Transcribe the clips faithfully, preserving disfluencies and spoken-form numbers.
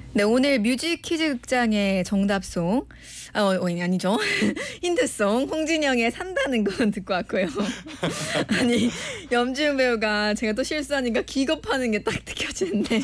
네, 오늘 뮤직 퀴즈 극장의 정답송, 아, 어, 어, 아니죠. 힌트송, 홍진영의 산다는 건 듣고 왔고요. 아니, 염지은 배우가 제가 또 실수하니까 기겁하는 게 딱 느껴지는데.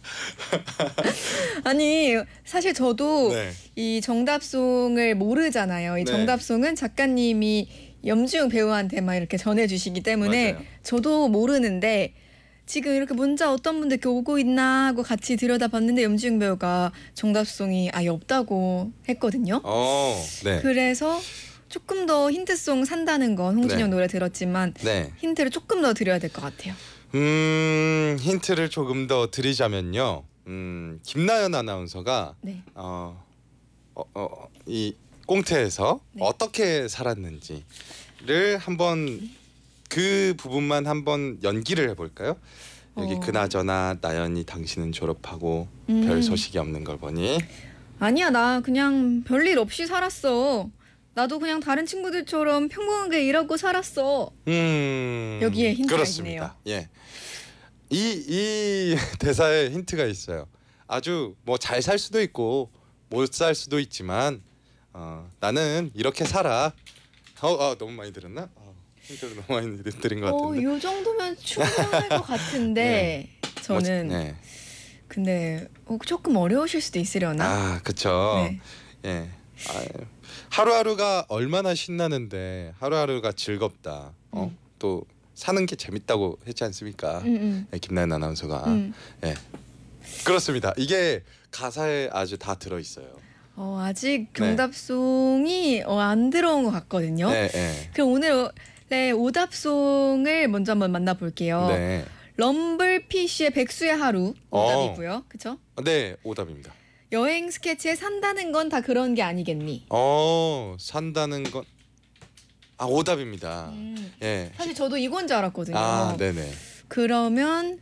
아니, 사실 저도 네. 이 정답송을 모르잖아요. 이 네. 정답송은 작가님이 염지은 배우한테 막 이렇게 전해주시기 때문에 맞아요. 저도 모르는데 지금 이렇게 문자 어떤 분들 이렇게 오고 있나 하고 같이 들여다봤는데 염지은 배우가 정답송이 아예 없다고 했거든요. 어, 네. 그래서 조금 더 힌트송 산다는 건 홍진영 네. 노래 들었지만 네. 힌트를 조금 더 드려야 될 것 같아요. 음, 힌트를 조금 더 드리자면요. 음, 김나연 아나운서가 네. 어, 어, 어, 이 꽁트에서 네. 어떻게 살았는지를 한번 그 부분만 한번 연기를 해볼까요? 여기 어. 그나저나 나연이 당신은 졸업하고 음. 별 소식이 없는 걸 보니 아니야, 나 그냥 별일 없이 살았어. 나도 그냥 다른 친구들처럼 평범하게 일하고 살았어. 음, 여기에 힌트가 그렇습니다. 예, 이, 이 대사에 힌트가 있어요. 아주 뭐 잘 살 수도 있고 못 살 수도 있지만 어, 나는 이렇게 살아. 어, 어 너무 많이 들었나? 어, 힌트를 너무 많이 드린 것 어, 같은데. 요 정도면 충분할 것 같은데 저는 뭐, 네. 근데 어, 조금 어려우실 수도 있으려나? 아, 그쵸. 네. 예. 아, 하루하루가 얼마나 신나는데 하루하루가 즐겁다. 어? 음. 또 사는 게 재밌다고 했지 않습니까? 음, 음. 예, 김나연 아나운서가. 음. 예. 그렇습니다. 이게 가사에 아주 다 들어 있어요. 어, 아직 정답송이 어, 안 들어온 것 같거든요. 네, 네. 그럼 오늘의 오답송을 먼저 한번 만나볼게요. 네. 럼블피쉬의 백수의 하루 오답이고요. 그쵸? 네, 오답입니다. 여행 스케치에 산다는 건 다 그런 게 아니겠니? 어, 산다는 건 아, 오답입니다. 음. 예. 사실 저도 이건 줄 알았거든요. 아, 네네. 그러면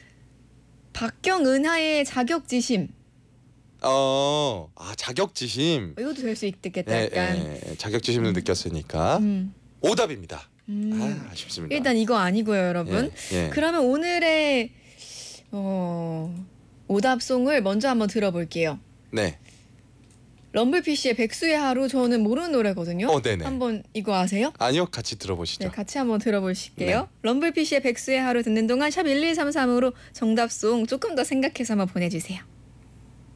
박경은하의 자격지심. 어, 아, 자격지심. 이것도 될 수 있겠다. 예, 약간. 예, 자격지심을 음. 느꼈으니까 음. 오답입니다. 음. 아, 아쉽습니다. 일단 이거 아니고요, 여러분. 예, 예. 그러면 오늘의 어, 오답송을 먼저 한번 들어볼게요. 네. 럼블피쉬의 백수의 하루 저는 모르는 노래거든요. 어, 네네. 한번 이거 아세요? 아니요, 같이 들어보시죠. 네, 같이 한번 들어보실게요. 네. 럼블피쉬의 백수의 하루 듣는 동안 샵 일일삼삼으로 정답송 조금 더 생각해서 한번 보내주세요.